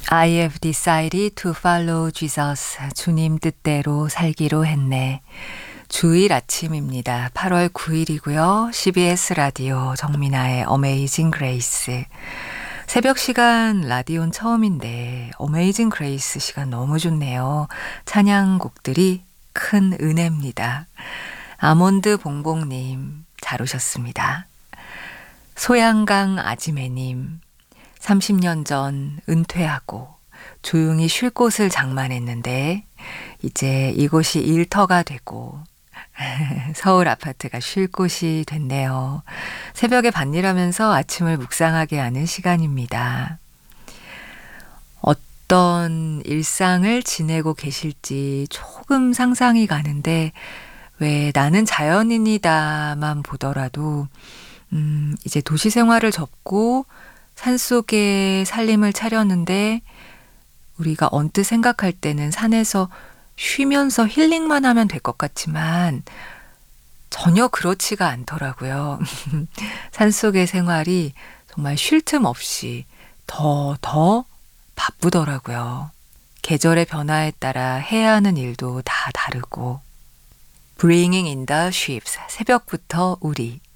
I have decided to follow Jesus. 주님 뜻대로 살기로 했네. 주일 아침입니다. 8월 9일이고요. CBS 라디오 정민아의 어메이징 그레이스. 새벽 시간 라디오는 처음인데 어메이징 그레이스 시간 너무 좋네요. 찬양곡들이 큰 은혜입니다. 아몬드 봉봉님 잘 오셨습니다. 소양강 아지매님 30년 전 은퇴하고 조용히 쉴 곳을 장만했는데 이제 이곳이 일터가 되고 서울 아파트가 쉴 곳이 됐네요. 새벽에 밭일하면서 아침을 묵상하게 하는 시간입니다. 어떤 일상을 지내고 계실지 조금 상상이 가는데 왜 나는 자연인이다만 보더라도 이제 도시 생활을 접고 산속에 살림을 차렸는데 우리가 언뜻 생각할 때는 산에서 쉬면서 힐링만 하면 될 것 같지만 전혀 그렇지가 않더라고요. 산속의 생활이 정말 쉴 틈 없이 더 바쁘더라고요. 계절의 변화에 따라 해야 하는 일도 다 다르고 Bringing in the ships, 새벽부터 우리